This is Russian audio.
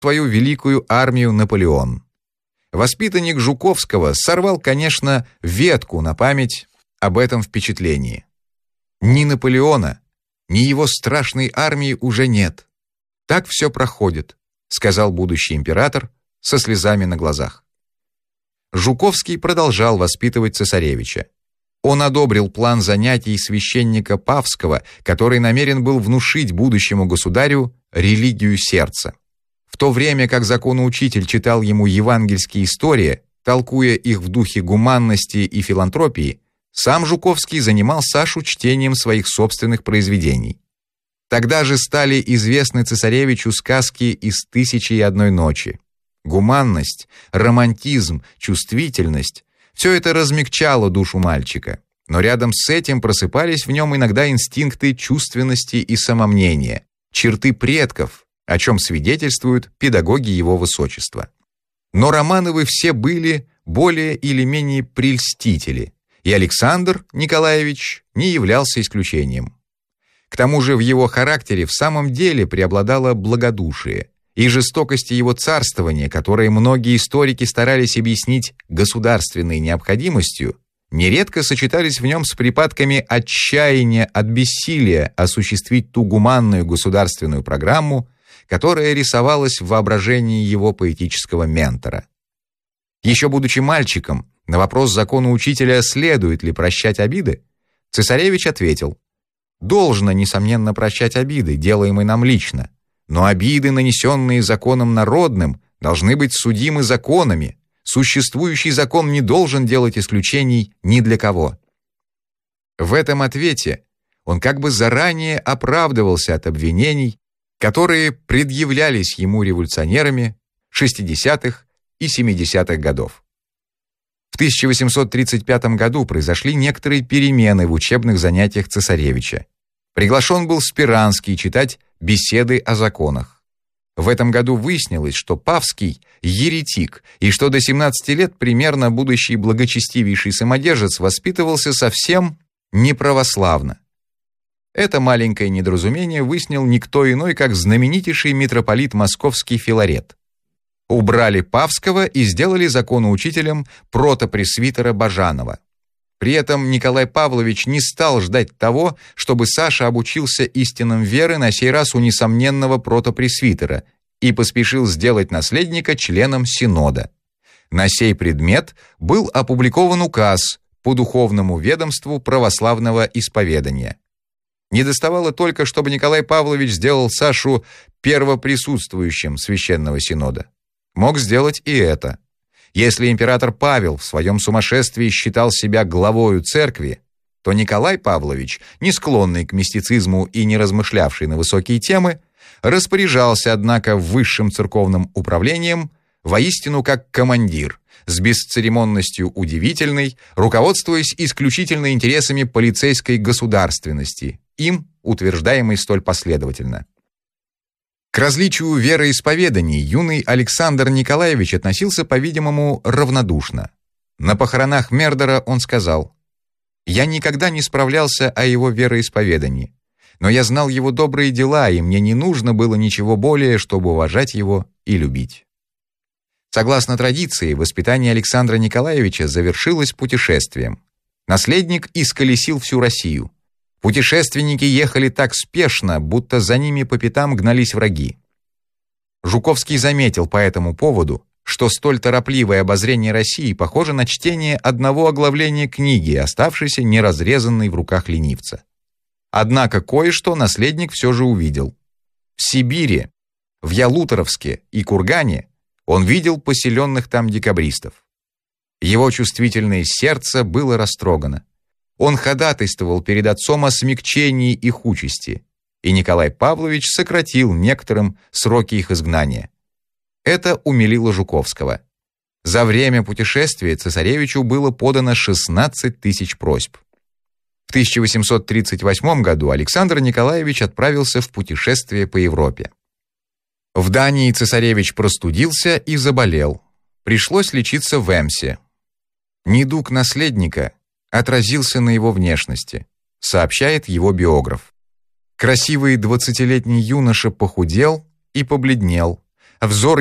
свою великую армию Наполеон. Воспитанник Жуковского сорвал, конечно, ветку на память об этом впечатлении. Ни Наполеона, ни его страшной армии уже нет. Так все проходит, сказал будущий император со слезами на глазах. Жуковский продолжал воспитывать цесаревича. Он одобрил план занятий священника Павского, который намерен был внушить будущему государю религию сердца. В то время как законоучитель читал ему евангельские истории, толкуя их в духе гуманности и филантропии, сам Жуковский занимал Сашу чтением своих собственных произведений. Тогда же стали известны цесаревичу сказки из «Тысячи и одной ночи». Гуманность, романтизм, чувствительность — все это размягчало душу мальчика, но рядом с этим просыпались в нем иногда инстинкты чувственности и самомнения, черты предков, о чем свидетельствуют педагоги его высочества. Но Романовы все были более или менее прельстители, и Александр Николаевич не являлся исключением. К тому же в его характере в самом деле преобладало благодушие, и жестокости его царствования, которые многие историки старались объяснить государственной необходимостью, нередко сочетались в нем с припадками отчаяния от бессилия осуществить ту гуманную государственную программу, которая рисовалась в воображении его поэтического ментора. Еще будучи мальчиком, на вопрос законоучителя, следует ли прощать обиды, цесаревич ответил: «Должно, несомненно, прощать обиды, делаемые нам лично, но обиды, нанесенные законом народным, должны быть судимы законами. Существующий закон не должен делать исключений ни для кого». В этом ответе он как бы заранее оправдывался от обвинений, которые предъявлялись ему революционерами 60-х и 70-х годов. В 1835 году произошли некоторые перемены в учебных занятиях цесаревича. Приглашен был Спиранский читать «Беседы о законах». В этом году выяснилось, что Павский – еретик, и что до 17 лет примерно будущий благочестивейший самодержец воспитывался совсем неправославно. Это маленькое недоразумение выяснил никто иной, как знаменитейший митрополит московский Филарет. Убрали Павского и сделали законоучителем протопресвитера Бажанова. При этом Николай Павлович не стал ждать того, чтобы Саша обучился истинам веры на сей раз у несомненного протопресвитера, и поспешил сделать наследника членом Синода. На сей предмет был опубликован указ по духовному ведомству православного исповедания. Недоставало только, чтобы Николай Павлович сделал Сашу первоприсутствующим Священного Синода. Мог сделать и это. Если император Павел в своем сумасшествии считал себя главою церкви, то Николай Павлович, не склонный к мистицизму и не размышлявший на высокие темы, распоряжался, однако, высшим церковным управлением воистину как командир, с бесцеремонностью удивительной, руководствуясь исключительно интересами полицейской государственности, им утверждаемой столь последовательно. К различию вероисповеданий юный Александр Николаевич относился, по-видимому, равнодушно. На похоронах Мердера он сказал: «Я никогда не справлялся о его вероисповедании, но я знал его добрые дела, и мне не нужно было ничего более, чтобы уважать его и любить». Согласно традиции, воспитание Александра Николаевича завершилось путешествием. Наследник исколесил всю Россию. Путешественники ехали так спешно, будто за ними по пятам гнались враги. Жуковский заметил по этому поводу, что столь торопливое обозрение России похоже на чтение одного оглавления книги, оставшейся неразрезанной в руках ленивца. Однако кое-что наследник все же увидел. В Сибири, в Ялуторовске и Кургане он видел поселенных там декабристов. Его чувствительное сердце было растрогано. Он ходатайствовал перед отцом о смягчении их участи, и Николай Павлович сократил некоторым сроки их изгнания. Это умилило Жуковского. За время путешествия цесаревичу было подано 16 тысяч просьб. В 1838 году Александр Николаевич отправился в путешествие по Европе. В Дании цесаревич простудился и заболел. Пришлось лечиться в Эмсе. Недуг наследника отразился на его внешности, сообщает его биограф. Красивый 20-летний юноша похудел и побледнел, Взор